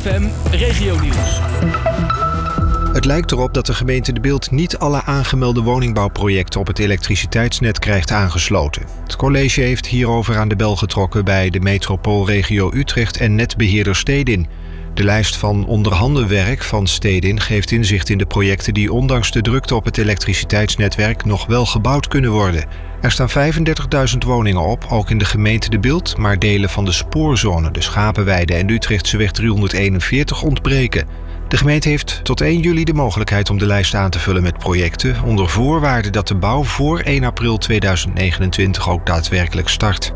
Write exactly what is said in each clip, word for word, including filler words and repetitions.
M Regionieuws. Het lijkt erop dat de gemeente De Bilt niet alle aangemelde woningbouwprojecten op het elektriciteitsnet krijgt aangesloten. Het college heeft hierover aan de bel getrokken bij de metropoolregio Utrecht en netbeheerder Stedin. De lijst van onderhandenwerk van Stedin geeft inzicht in de projecten die ondanks de drukte op het elektriciteitsnetwerk nog wel gebouwd kunnen worden. Er staan vijfendertigduizend woningen op, ook in de gemeente De Bilt, maar delen van de spoorzone, de Schapenweide en de Utrechtseweg driehonderdeenenveertig ontbreken. De gemeente heeft tot één juli de mogelijkheid om de lijst aan te vullen met projecten, onder voorwaarde dat de bouw voor één april tweeduizend negenentwintig ook daadwerkelijk start.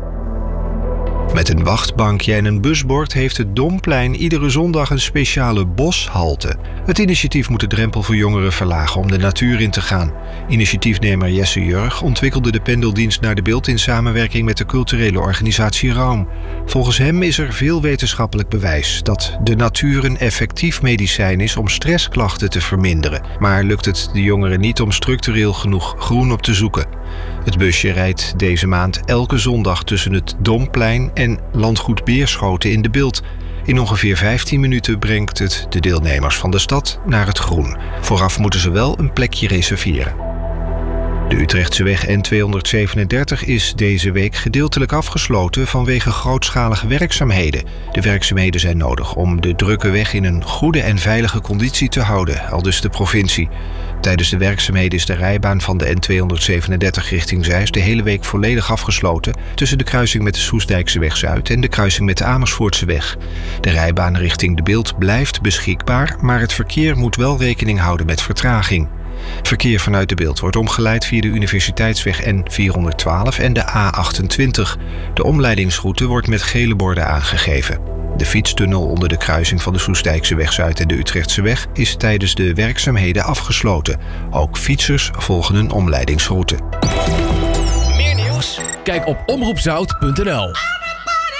Met een wachtbankje en een busbord heeft het Domplein iedere zondag een speciale boshalte. Het initiatief moet de drempel voor jongeren verlagen om de natuur in te gaan. Initiatiefnemer Jesse Jurg ontwikkelde de pendeldienst naar De Bilt in samenwerking met de culturele organisatie Raum. Volgens hem is er veel wetenschappelijk bewijs dat de natuur een effectief medicijn is om stressklachten te verminderen. Maar lukt het de jongeren niet om structureel genoeg groen op te zoeken. Het busje rijdt deze maand elke zondag tussen het Domplein en Landgoed Beerschoten in De Bilt. In ongeveer vijftien minuten brengt het de deelnemers van de stad naar het groen. Vooraf moeten ze wel een plekje reserveren. De Utrechtseweg N tweehonderdzevenendertig is deze week gedeeltelijk afgesloten vanwege grootschalige werkzaamheden. De werkzaamheden zijn nodig om de drukke weg in een goede en veilige conditie te houden, aldus de provincie. Tijdens de werkzaamheden is de rijbaan van de N tweehonderdzevenendertig richting Zeist de hele week volledig afgesloten tussen de kruising met de Soestdijkseweg Zuid en de kruising met de Amersfoortseweg. De rijbaan richting De Bilt blijft beschikbaar, maar het verkeer moet wel rekening houden met vertraging. Verkeer vanuit De Bilt wordt omgeleid via de Universiteitsweg N vierhonderdtwaalf en de A achtentwintig. De omleidingsroute wordt met gele borden aangegeven. De fietstunnel onder de kruising van de Soestdijkseweg Zuid en de Utrechtseweg is tijdens de werkzaamheden afgesloten. Ook fietsers volgen een omleidingsroute. Meer nieuws? Kijk op omroep zout punt n l.